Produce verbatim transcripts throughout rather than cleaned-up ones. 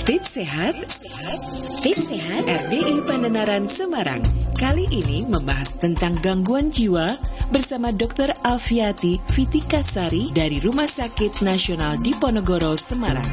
Tips Sehat, Tips Sehat R D I Pandanaran Semarang. Kali ini membahas tentang gangguan jiwa bersama dokter Alfiati Fitikasari dari Rumah Sakit Nasional Diponegoro, Semarang.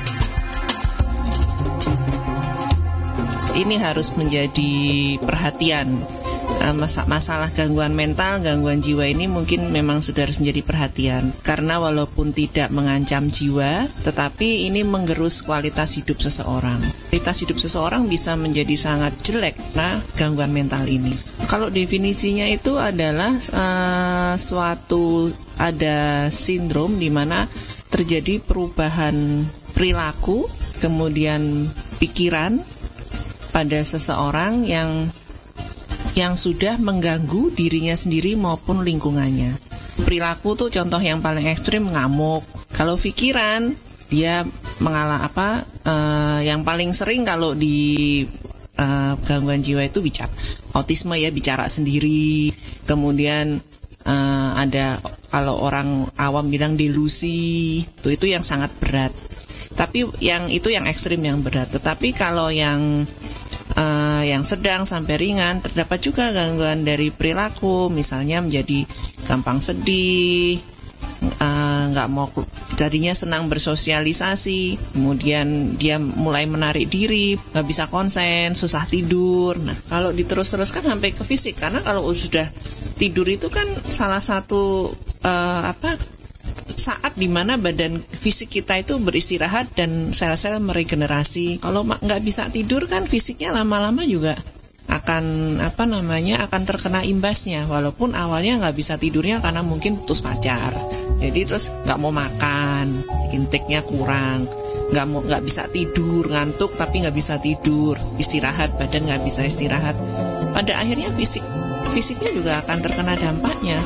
Ini harus menjadi perhatian. Masalah gangguan mental, gangguan jiwa ini mungkin memang sudah harus menjadi perhatian. Karena walaupun tidak mengancam jiwa, tetapi ini menggerus kualitas hidup seseorang. Kualitas hidup seseorang bisa menjadi sangat jelek karena gangguan mental ini. Kalau definisinya itu adalah uh, suatu ada sindrom di mana terjadi perubahan perilaku, kemudian pikiran pada seseorang yang yang sudah mengganggu dirinya sendiri maupun lingkungannya. Perilaku tuh contoh yang paling ekstrim ngamuk. Kalau pikiran dia mengalah apa? Uh, yang paling sering kalau di uh, gangguan jiwa itu bicara autisme ya, bicara sendiri. Kemudian uh, ada kalau orang awam bilang delusi. Itu itu yang sangat berat. Tapi yang itu yang ekstrim yang berat. Tetapi kalau yang Uh, yang sedang sampai ringan, terdapat juga gangguan dari perilaku, misalnya menjadi gampang sedih, nggak uh, mau jadinya senang bersosialisasi, kemudian dia mulai menarik diri, nggak bisa konsen, susah tidur. Nah, kalau diterus-teruskan sampai ke fisik, karena kalau sudah tidur itu kan salah satu uh, apa saat dimana badan fisik kita itu beristirahat dan sel-sel meregenerasi. Kalau nggak bisa tidur kan fisiknya lama-lama juga akan apa namanya akan terkena imbasnya. Walaupun awalnya nggak bisa tidurnya karena mungkin putus pacar, jadi terus nggak mau makan, intake-nya kurang, nggak mau nggak bisa tidur, ngantuk tapi nggak bisa tidur, istirahat badan nggak bisa istirahat. Pada akhirnya fisik fisiknya juga akan terkena dampaknya.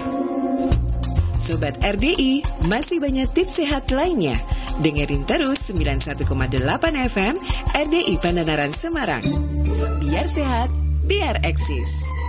Sobat R D I, masih banyak tips sehat lainnya. Dengerin terus sembilan puluh satu koma delapan F M R D I Pandanaran Semarang. Biar sehat, biar eksis.